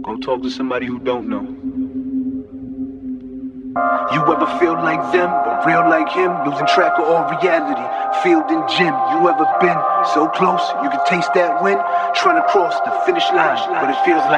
Go talk to somebody who don't know. You ever feel like them, but real like him, losing track of all reality? Field and gym, you ever been so close, you can taste that win? Trying to cross the finish line, but it feels like